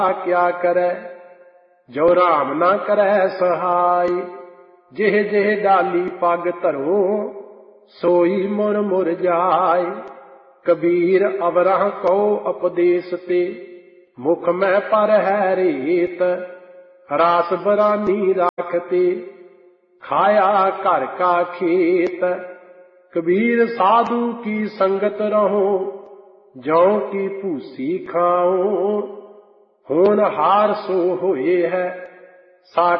क्या करे, जो राम ना करे सहाय। जिह जिह डाली पग धरो, सोई मुर मुर जाय। कबीर अवरह को उपदेश ते, मुख में पर है रेत। रास बरानी राखते, खाया घर का खेत। कबीर साधु की संगत रहो, जौ की भूसी खाओ। होनहार सो होए है, सा